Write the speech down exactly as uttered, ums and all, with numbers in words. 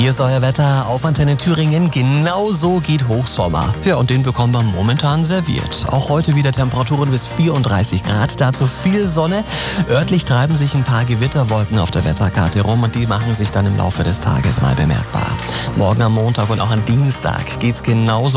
Hier ist euer Wetter auf Antenne Thüringen. Genau so geht Hochsommer. Ja, und den bekommen wir momentan serviert. Auch heute wieder Temperaturen bis vierunddreißig Grad. Dazu viel Sonne. Örtlich treiben sich ein paar Gewitterwolken auf der Wetterkarte rum und die machen sich dann im Laufe des Tages mal bemerkbar. Morgen am Montag und auch am Dienstag geht's genauso